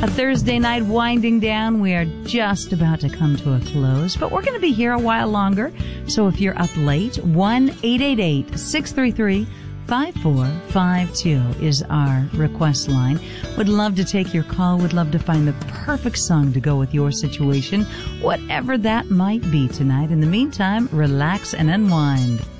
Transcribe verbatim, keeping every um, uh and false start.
A Thursday night winding down. We are just about to come to a close, but we're going to be here a while longer. So if you're up late, one eight eight eight, six three three, five four five two is our request line. Would love to take your call. Would love to find the perfect song to go with your situation, whatever that might be tonight. In the meantime, relax and unwind.